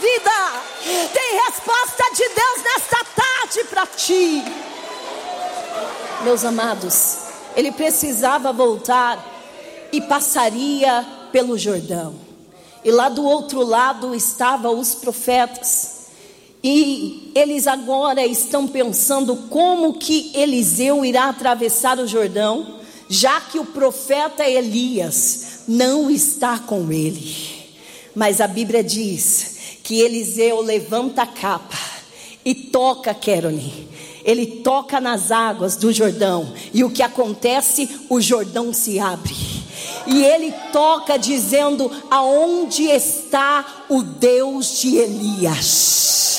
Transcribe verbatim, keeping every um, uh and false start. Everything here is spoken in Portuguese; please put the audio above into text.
vida. Tem resposta de Deus nesta tarde para ti. Meus amados, ele precisava voltar e passaria pelo Jordão. E lá do outro lado estavam os profetas. E eles agora estão pensando como que Eliseu irá atravessar o Jordão, já que o profeta Elias não está com ele. Mas a Bíblia diz que Eliseu levanta a capa e toca, Caroline. Ele toca nas águas do Jordão. E o que acontece? O Jordão se abre. E ele toca dizendo: aonde está o Deus de Elias?